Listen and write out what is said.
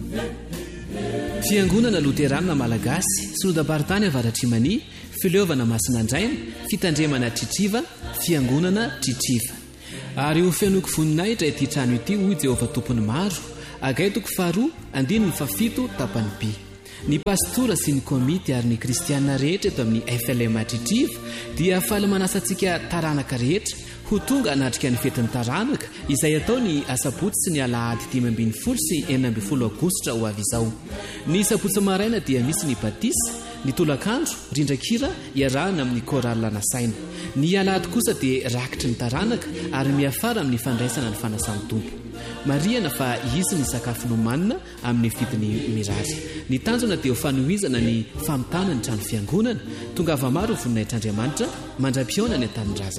Fiangonana Luterana Malagasy Sonodabaritany Avaratrimani fileovana Masinandraina fitandremana Tritriva fiangonana Tritriva ary ho fianoko voninahitra ity trano ity hoy Jehovah tompony maro agaitoko faharoa andino ny fafito tapany by ny pastora sy ny komity ary ny kristiana rehetra eto amin'ny FLM Tritriva dia faly manasantsika taranaka rehetra ho tonga anatrika ny fetin'ny taranaka izay atao ny asabotsy sy ny alahady 10 sy 12 Aogositra ho avy izao. Ny sabotsy maraina dia misy ny batisa, ny tolakandro, rindrakira iarahana amin'ny koral nasaina. Ny alahady kosa dia rakitry ny taranaka ary miafara amin'ny fandraisana ny fanasan'ny tompo. Mariana fa izy ny sakafo nomanina amin'ny vidiny mirary. Ny tanjona dia ho fanohizana ny famitana ny trano fiangonana tonga avamaro voninahitr' Andriamanitra mandra-pionany an-tanin-drazana.